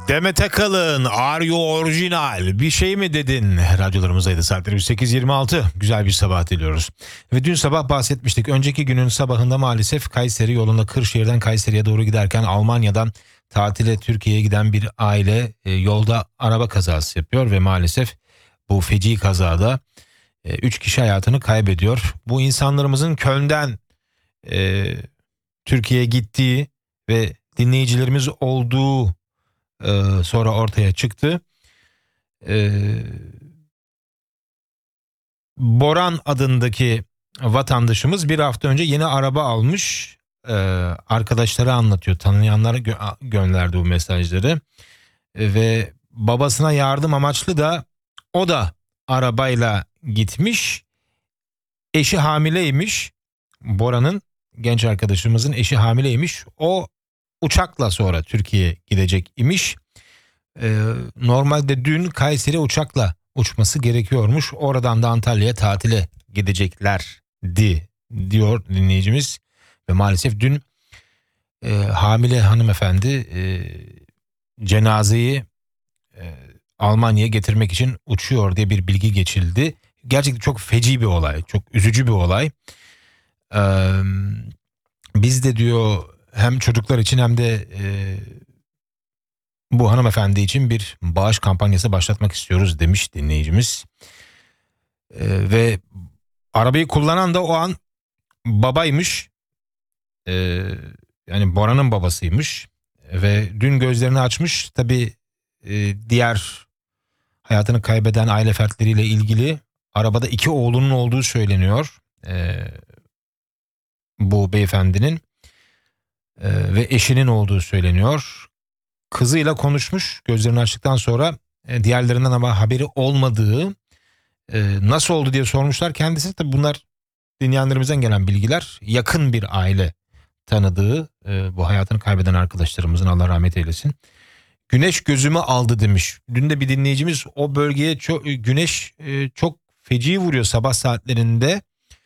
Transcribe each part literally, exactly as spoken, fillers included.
Demet Akalın, Are You Original? Bir şey mi dedin? Radyolarımızdaydı, saatlerimiz sekiz yirmi altı. Güzel bir sabah diliyoruz. Ve dün sabah bahsetmiştik. Önceki günün sabahında maalesef Kayseri yolunda Kırşehir'den Kayseri'ye doğru giderken Almanya'dan tatile Türkiye'ye giden bir aile e, yolda araba kazası yapıyor ve maalesef bu feci kazada üç kişi hayatını kaybediyor. Bu insanlarımızın Köln'den e, Türkiye'ye gittiği ve dinleyicilerimiz olduğu e, sonra ortaya çıktı. E, Boran adındaki vatandaşımız bir hafta önce yeni araba almış. E, arkadaşları anlatıyor, tanıyanlara gö- gönderdi bu mesajları. E, ve babasına yardım amaçlı da o da arabayla gitmiş. Eşi hamileymiş. Bora'nın, genç arkadaşımızın eşi hamileymiş. O uçakla sonra Türkiye'ye gidecek imiş. Ee, normalde dün Kayseri uçakla uçması gerekiyormuş. Oradan da Antalya'ya tatile gideceklerdi diyor dinleyicimiz. Ve maalesef dün e, hamile hanımefendi e, cenazeyi e, Almanya'ya getirmek için uçuyor diye bir bilgi geçildi. Gerçekten çok feci bir olay, çok üzücü bir olay. Ee, biz de diyor hem çocuklar için hem de e, bu hanımefendi için bir bağış kampanyası başlatmak istiyoruz demiş dinleyicimiz. Ee, ve arabayı kullanan da o an babaymış. Ee, yani Bora'nın babasıymış. Ve dün gözlerini açmış. Tabii e, diğer hayatını kaybeden aile fertleriyle ilgili arabada iki oğlunun olduğu söyleniyor. Ee, bu beyefendinin ee, ve eşinin olduğu söyleniyor. Kızıyla konuşmuş gözlerini açtıktan sonra, e, diğerlerinden ama haberi olmadığı, e, nasıl oldu diye sormuşlar. Kendisi, tabii bunlar dinleyenlerimizden gelen bilgiler, yakın bir aile tanıdığı e, bu hayatını kaybeden arkadaşlarımızın, Allah rahmet eylesin. Güneş gözümü aldı demiş. Dün de bir dinleyicimiz o bölgeye çok, güneş e, çok feci vuruyor sabah saatlerinde.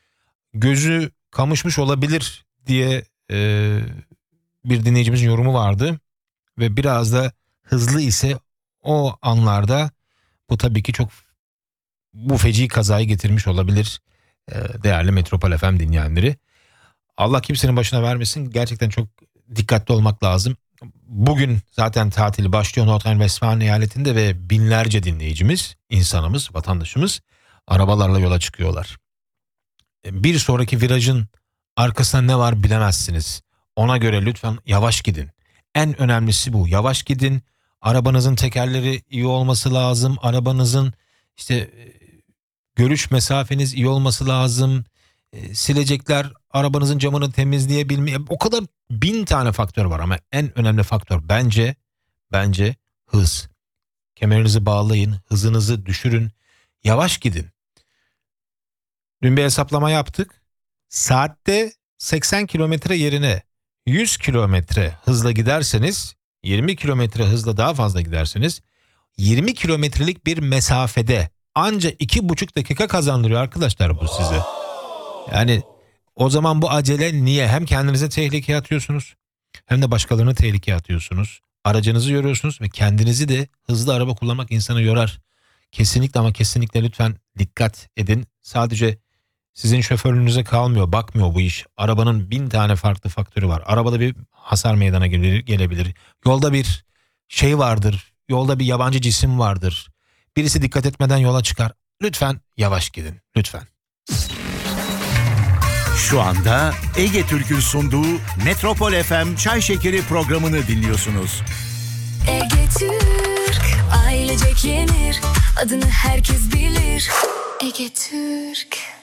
Gözü kamışmış olabilir diye e, bir dinleyicimizin yorumu vardı. Ve biraz da hızlı ise o anlarda bu tabii ki çok bu feci kazayı getirmiş olabilir e, değerli Metropol F M dinleyenleri. Allah kimsenin başına vermesin. Gerçekten çok dikkatli olmak lazım. Bugün zaten tatili başlıyor Nordrhein-Westfalen eyaletinde ve binlerce dinleyicimiz, insanımız, vatandaşımız arabalarla yola çıkıyorlar. Bir sonraki virajın arkasında ne var bilemezsiniz. Ona göre lütfen yavaş gidin. En önemlisi bu. Yavaş gidin. Arabanızın tekerleri iyi olması lazım. Arabanızın işte görüş mesafeniz iyi olması lazım. Silecekler arabanızın camını temizleyebilmeye, o kadar bin tane faktör var ama en önemli faktör bence bence hız. Kemerinizi bağlayın, hızınızı düşürün, yavaş gidin. Dün bir hesaplama yaptık. Saatte seksen kilometre yerine yüz kilometre hızla giderseniz, yirmi kilometre hızla daha fazla giderseniz, yirmi kilometrelik bir mesafede anca iki buçuk dakika kazandırıyor arkadaşlar bu size. Yani o zaman bu acele niye? Hem kendinize tehlikeye atıyorsunuz hem de başkalarını tehlikeye atıyorsunuz. Aracınızı yoruyorsunuz ve kendinizi de, hızlı araba kullanmak insanı yorar. Kesinlikle ama kesinlikle lütfen dikkat edin. Sadece sizin şoförlüğünüze kalmıyor, bakmıyor bu iş. Arabanın bin tane farklı faktörü var. Arabada bir hasar meydana gelebilir. Yolda bir şey vardır. Yolda bir yabancı cisim vardır. Birisi dikkat etmeden yola çıkar. Lütfen yavaş gidin. Lütfen. Şu anda Ege Türk'ün sunduğu Metropol F M Çay Şekeri programını dinliyorsunuz. Ege Türk ailecek yenir. Adını herkes bilir. Ege Türk.